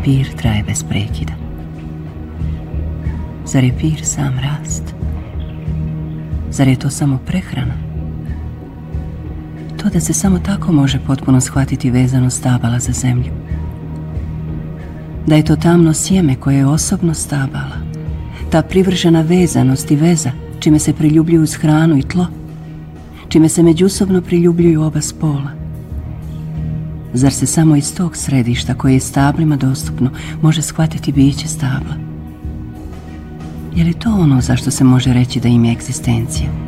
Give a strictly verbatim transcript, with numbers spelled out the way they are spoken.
pir traje bez prekida? Zar je pir sam rast? Zar je to samo prehrana? To da se samo tako može potpuno shvatiti vezano stabala za zemlju. Da je to tamno sjeme koje je osobno stabala, ta privržena vezanost i veza čime se priljubljuju uz hranu i tlo, čime se međusobno priljubljuju oba spola. Zar se samo iz tog središta koje je stablima dostupno može shvatiti biće stabla? Je li to ono zašto se može reći da im je egzistencija?